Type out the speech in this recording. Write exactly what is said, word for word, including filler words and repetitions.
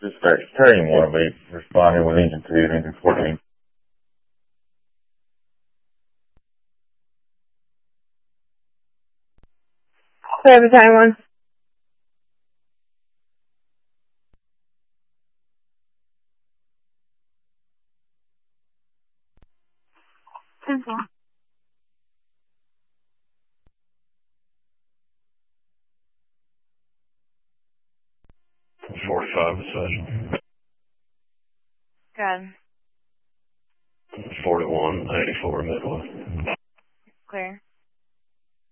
Dispatch, Terry one will be responding with engine two and engine fourteen. Seven time one. Simple. forty-five session. Good. forty-one eighty-four Midway.